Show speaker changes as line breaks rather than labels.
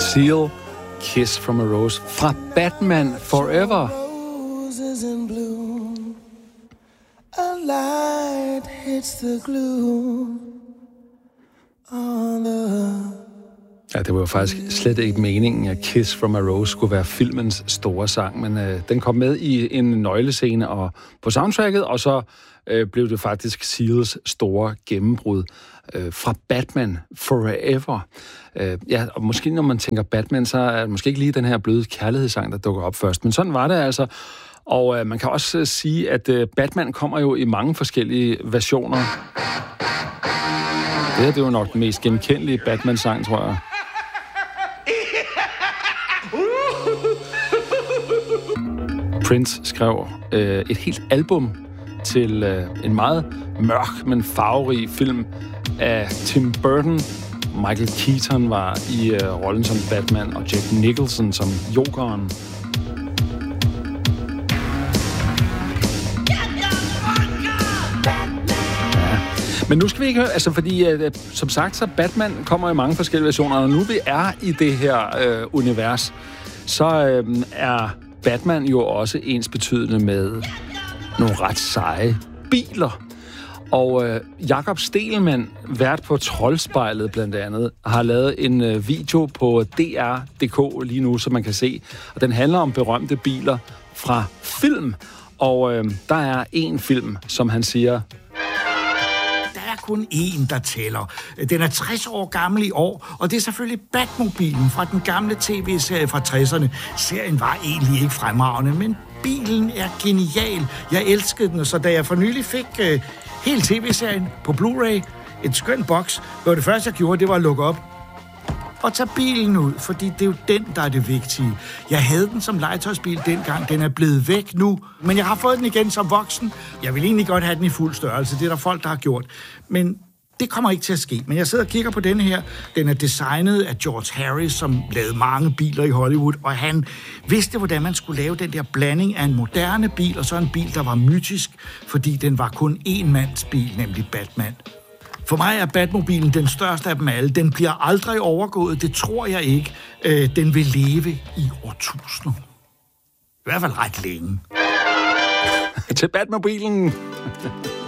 Seal, Kiss from a Rose fra Batman Forever.
A light hits the glue on the...
Ja, det var jo faktisk slet ikke meningen, at Kiss from a Rose skulle være filmens store sang, men den kom med i en nøglescene og på soundtracket, og så blev det faktisk Seals store gennembrud fra Batman Forever. Ja, og måske når man tænker Batman, så er det måske ikke lige den her bløde kærlighedssang, der dukker op først, men sådan var det altså. Og man kan også sige, at Batman kommer jo i mange forskellige versioner. Det her, det er jo nok den mest genkendelige Batman-sang, tror jeg. Prince skrev et helt album til en meget mørk, men farverig film af Tim Burton. Michael Keaton var i rollen som Batman, og Jack Nicholson som Jokeren. Men nu skal vi ikke høre, altså fordi, som sagt, så Batman kommer i mange forskellige versioner, og nu vi er i det her univers, så er Batman jo også ensbetydende med nogle ret seje biler. Og Jakob Stegelmann, vært på Troldspejlet blandt andet, har lavet en video på DR.dk lige nu, som man kan se. Og den handler om berømte biler fra film. Og der er en film, som han siger...
kun én, der tæller. Den er 60 år gammel i år, og det er selvfølgelig Batmobilen fra den gamle tv-serie fra 60'erne. Serien var egentlig ikke fremragende, men bilen er genial. Jeg elskede den, så da jeg for nylig fik hele tv-serien på Blu-ray, en skøn boks, var det første, jeg gjorde, det var at lukke op og tage bilen ud, fordi det er jo den, der er det vigtige. Jeg havde den som legetøjsbil dengang, den er blevet væk nu, men jeg har fået den igen som voksen. Jeg vil egentlig godt have den i fuld størrelse, det er der folk, der har gjort. Men det kommer ikke til at ske. Men jeg sidder og kigger på denne her. Den er designet af George Harris, som lavede mange biler i Hollywood, og han vidste, hvordan man skulle lave den der blanding af en moderne bil og så en bil, der var mytisk, fordi den var kun én mands bil, nemlig Batman. For mig er Batmobilen den største af dem alle. Den bliver aldrig overgået, det tror jeg ikke. Den vil leve i årtusinder. I hvert fald ret længe.
Til Batmobilen!